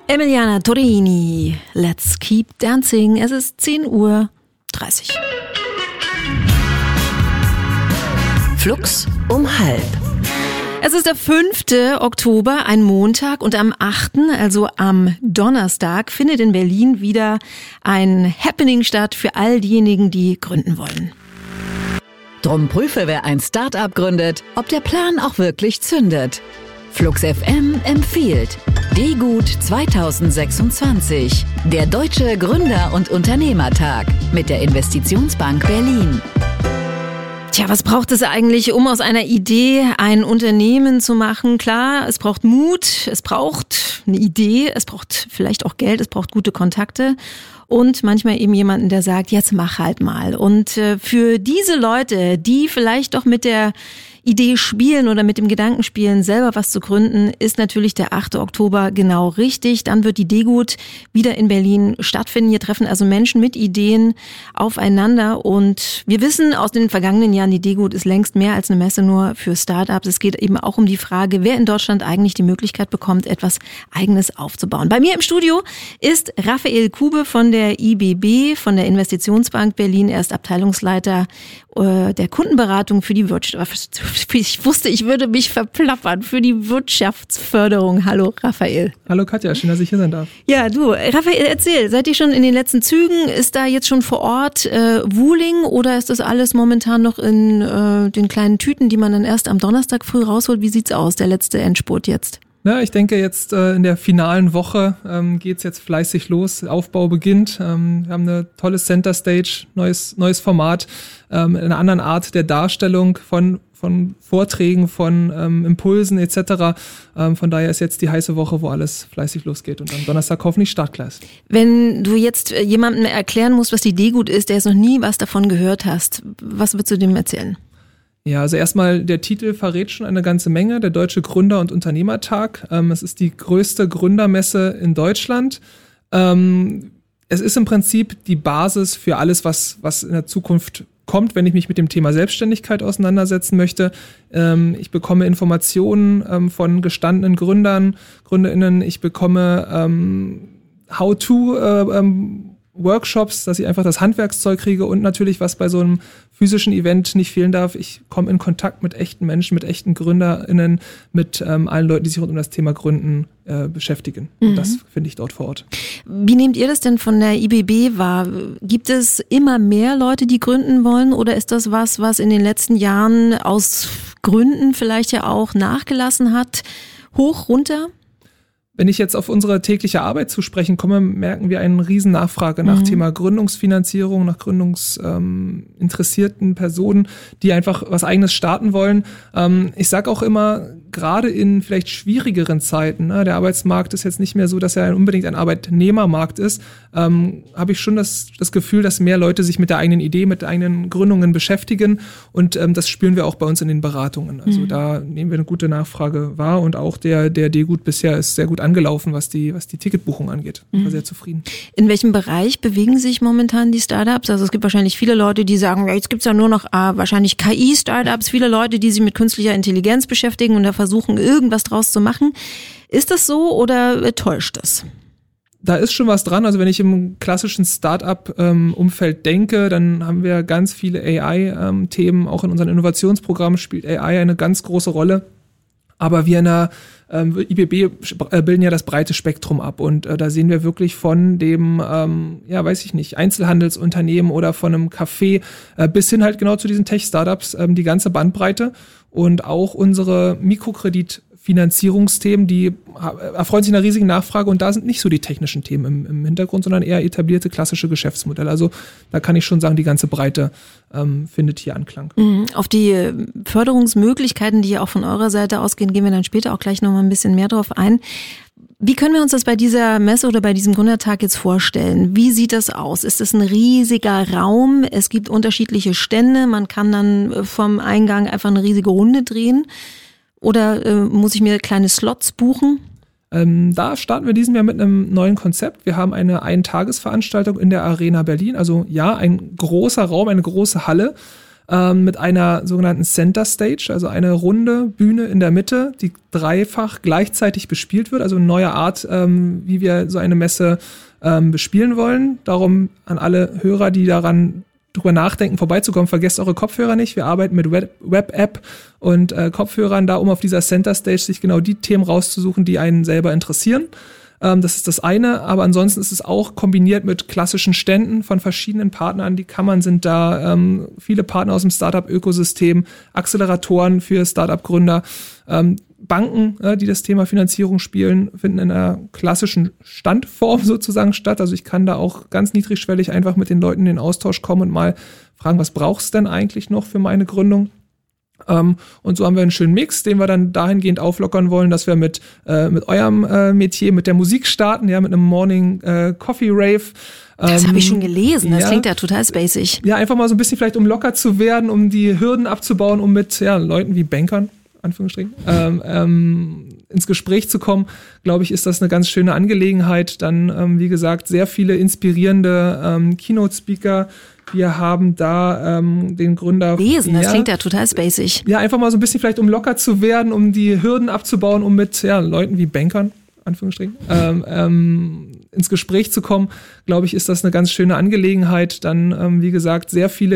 Emiliana Torini, let's keep dancing. Es ist 10:30 Uhr. Flux um 12:30. Es ist der 5. Oktober, ein Montag, und am 8., also am Donnerstag, findet in Berlin wieder ein Happening statt für all diejenigen, die gründen wollen. Drum prüfe, wer ein Start-up gründet, ob der Plan auch wirklich zündet. Flux FM empfiehlt D-Gut 2026, der Deutsche Gründer- und Unternehmertag mit der Investitionsbank Berlin. Tja, was braucht es eigentlich, um aus einer Idee ein Unternehmen zu machen? Klar, es braucht Mut, es braucht eine Idee, es braucht vielleicht auch Geld, es braucht gute Kontakte und manchmal eben jemanden, der sagt, jetzt mach halt mal. Und für diese Leute, die vielleicht doch mit der Idee spielen oder mit dem Gedanken spielen, selber was zu gründen, ist natürlich der 8. Oktober genau richtig. Dann wird die D-Gut wieder in Berlin stattfinden. Hier treffen also Menschen mit Ideen aufeinander. Und wir wissen aus den vergangenen Jahren, die D-Gut ist längst mehr als eine Messe nur für Startups. Es geht eben auch um die Frage, wer in Deutschland eigentlich die Möglichkeit bekommt, etwas Eigenes aufzubauen. Bei mir im Studio ist Raphael Kube von der IBB, von der Investitionsbank Berlin. Er ist Abteilungsleiter der Kundenberatung für die Wirtschaft. Ich wusste, ich würde mich verplappern, für die Wirtschaftsförderung. Hallo Raphael. Hallo Katja, schön, dass ich hier sein darf. Ja, du, Raphael, erzähl, seid ihr schon in den letzten Zügen? Ist da jetzt schon vor Ort Wuling oder ist das alles momentan noch in den kleinen Tüten, die man dann erst am Donnerstag früh rausholt? Wie sieht's aus, der letzte Endspurt jetzt? Ja, ich denke jetzt in der finalen Woche geht's jetzt fleißig los. Aufbau beginnt. Wir haben eine tolle Center Stage, neues Format, eine andere Art der Darstellung von Vorträgen, von Impulsen etc. Von daher ist jetzt die heiße Woche, wo alles fleißig losgeht und am Donnerstag hoffentlich Startgleis. Wenn du jetzt jemandem erklären musst, was die D-Gut ist, der jetzt noch nie was davon gehört hast, was würdest du dem erzählen? Ja, also erstmal, der Titel verrät schon eine ganze Menge, der Deutsche Gründer- und Unternehmertag. Es ist die größte Gründermesse in Deutschland. Es ist im Prinzip die Basis für alles, was in der Zukunft kommt, wenn ich mich mit dem Thema Selbstständigkeit auseinandersetzen möchte. Ich bekomme Informationen von gestandenen GründerInnen. Ich bekomme How-to Workshops, dass ich einfach das Handwerkszeug kriege und natürlich, was bei so einem physischen Event nicht fehlen darf, ich komme in Kontakt mit echten Menschen, mit echten GründerInnen, mit allen Leuten, die sich rund um das Thema Gründen beschäftigen. Und das finde ich dort vor Ort. Wie nehmt ihr das denn von der IBB wahr? Gibt es immer mehr Leute, die gründen wollen, oder ist das was in den letzten Jahren aus Gründen vielleicht ja auch nachgelassen hat? Hoch, runter? Wenn ich jetzt auf unsere tägliche Arbeit zu sprechen komme, merken wir eine riesen Nachfrage nach Thema Gründungsfinanzierung, nach gründungsinteressierten Personen, die einfach was Eigenes starten wollen. Ich sage auch immer, gerade in vielleicht schwierigeren Zeiten, der Arbeitsmarkt ist jetzt nicht mehr so, dass er unbedingt ein Arbeitnehmermarkt ist, habe ich schon das Gefühl, dass mehr Leute sich mit der eigenen Idee, mit eigenen Gründungen beschäftigen, und das spüren wir auch bei uns in den Beratungen. Also da nehmen wir eine gute Nachfrage wahr, und auch der D-Gut bisher ist sehr gut angelaufen, was die Ticketbuchung angeht. Ich war sehr zufrieden. In welchem Bereich bewegen sich momentan die Startups? Also es gibt wahrscheinlich viele Leute, die sagen, ja, jetzt gibt's ja nur noch wahrscheinlich KI-Startups, viele Leute, die sich mit künstlicher Intelligenz beschäftigen und da versuchen, irgendwas draus zu machen. Ist das so oder täuscht das? Da ist schon was dran. Also wenn ich im klassischen Start-up-Umfeld denke, dann haben wir ganz viele AI-Themen. Auch in unseren Innovationsprogrammen spielt AI eine ganz große Rolle. Aber wir in der IBB bilden ja das breite Spektrum ab, und da sehen wir wirklich von dem, Einzelhandelsunternehmen oder von einem Café bis hin halt genau zu diesen Tech-Startups, die ganze Bandbreite, und auch unsere Mikrokreditfinanzierungsthemen, die erfreuen sich einer riesigen Nachfrage, und da sind nicht so die technischen Themen im Hintergrund, sondern eher etablierte klassische Geschäftsmodelle. Also da kann ich schon sagen, die ganze Breite findet hier Anklang. Auf die Förderungsmöglichkeiten, die ja auch von eurer Seite ausgehen, gehen wir dann später auch gleich noch mal ein bisschen mehr drauf ein. Wie können wir uns das bei dieser Messe oder bei diesem Gründertag jetzt vorstellen? Wie sieht das aus? Ist es ein riesiger Raum? Es gibt unterschiedliche Stände. Man kann dann vom Eingang einfach eine riesige Runde drehen. Oder muss ich mir kleine Slots buchen? Da starten wir diesen Jahr mit einem neuen Konzept. Wir haben eine Eintagesveranstaltung in der Arena Berlin. Also ja, ein großer Raum, eine große Halle. mit einer sogenannten Center Stage, also eine runde Bühne in der Mitte, die dreifach gleichzeitig bespielt wird, also eine neue Art, wie wir so eine Messe bespielen wollen. Darum an alle Hörer, die daran drüber nachdenken, vorbeizukommen, vergesst eure Kopfhörer nicht. Wir arbeiten mit Web-App und Kopfhörern da, um auf dieser Center Stage sich genau die Themen rauszusuchen, die einen selber interessieren. Das ist das eine, aber ansonsten ist es auch kombiniert mit klassischen Ständen von verschiedenen Partnern. Die Kammern sind da, viele Partner aus dem Startup-Ökosystem, Acceleratoren für Startup-Gründer, Banken, die das Thema Finanzierung spielen, finden in einer klassischen Standform sozusagen statt. Also ich kann da auch ganz niedrigschwellig einfach mit den Leuten in den Austausch kommen und mal fragen, was brauchst du denn eigentlich noch für meine Gründung? Und so haben wir einen schönen Mix, den wir dann dahingehend auflockern wollen, dass wir mit eurem Metier, mit der Musik starten, ja, mit einem Morning Coffee Rave. Das habe ich schon gelesen, das ja, klingt ja total spacig. Ja, einfach mal so ein bisschen vielleicht, um locker zu werden, um die Hürden abzubauen, um mit Leuten wie Bankern, Anführungsstrichen, ins Gespräch zu kommen, glaube ich, ist das eine ganz schöne Angelegenheit. Dann, wie gesagt, sehr viele inspirierende Keynote-Speaker. Wir haben da den Gründer... Lesen, das klingt ja total spacig. Ja, einfach mal so ein bisschen vielleicht, um locker zu werden, um die Hürden abzubauen, um mit Leuten wie Bankern, Anführungsstrichen, ins Gespräch zu kommen, glaube ich, ist das eine ganz schöne Angelegenheit. Dann, wie gesagt, sehr viele